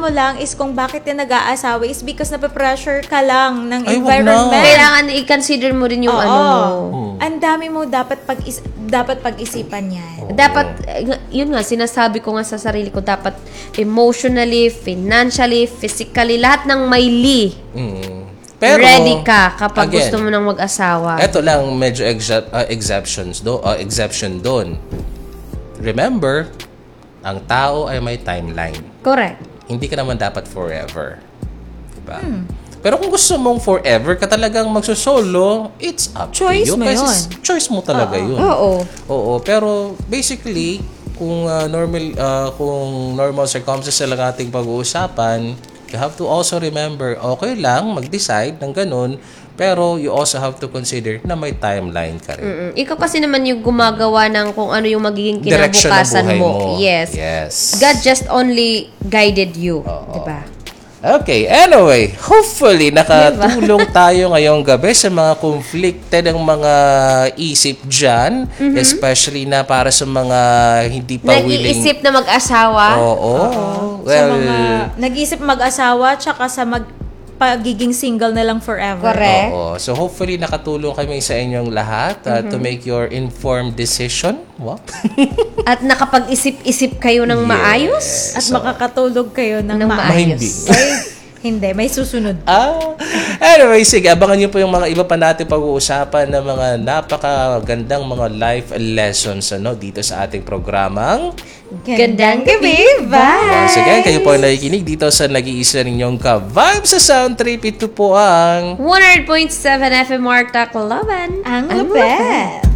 mo lang is kung bakit ka nag-aasawa is because nape-pressure ka lang ng Ay, wag environment. na. Kailangan i-consider mo rin yung ano mo. Ang dami mo dapat pag-isipan yan. Dapat, yun nga, sinasabi ko nga sa sarili ko, dapat emotionally, financially, physically, lahat ng may Pero, ready ka kapag again, gusto mo nang mag-asawa. Eto lang medyo exception doon. Remember, ang tao ay may timeline. Correct. Hindi ka naman dapat forever. Diba? Pero kung gusto mong forever ka talagang magsusolo, it's up Choice to you. mo Kasi yun. choice mo talaga yun. Oo. Pero basically, kung normal circumstances lang ating pag-uusapan, you have to also remember, okay lang mag-decide ng ganun, pero you also have to consider na may timeline ka rin. Ikaw kasi naman yung gumagawa ng kung ano yung magiging Direction ng kinabukasan buhay mo. mo. Yes. Yes. God just only guided you. Diba? Okay, anyway, hopefully nakatulong tayo ngayong gabi sa mga conflicted ang mga isip dyan, especially na para sa mga hindi pa willing. Nag-iisip na mag-asawa. Oo. Sa mga nag-isip mag-asawa tsaka sa pagiging single na lang forever. Correct. Oo. So hopefully nakatulong kami sa inyong lahat to make your informed decision. Wow. At nakapag-isip-isip kayo ng maayos. At makakatulog kayo ng maayos. Mahimbing. Hindi, may susunod. Anyway, sige, abangan nyo po yung mga iba pa natin pag-uusapan na mga napakagandang mga life lessons dito sa ating programang Gandang gabi, bye! Once again, kayo po ay nakikinig dito sa nag-iisa ninyong ka-vibe sa Sound Trip. Ito po ang 100.7 FM Marta Kalaban. Ang lupet!